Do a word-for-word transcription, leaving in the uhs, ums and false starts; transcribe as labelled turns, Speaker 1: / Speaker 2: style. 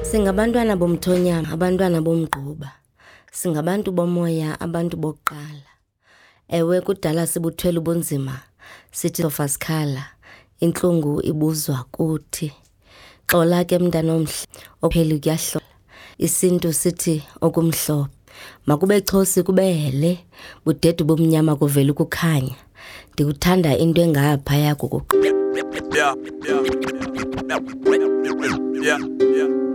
Speaker 1: Singabantwana bomthonyama, abantwana bomgquba. Singabantu bomoya, abantu bokuqala. Ewe kudala sibuthwele ubunzima, sithi sofa sikhala, intlungu ibuzwa kuthi. Xola ke mntana omhle, okuphela kuyahlola. IsiNtu sithi okumhlophe makube chosi kube hele, budede bomnyama kuvela ukukhanya. Ndikuthanda into engaphaya kokuqala.
Speaker 2: Yeah, yeah, yeah, yeah, yeah, yeah.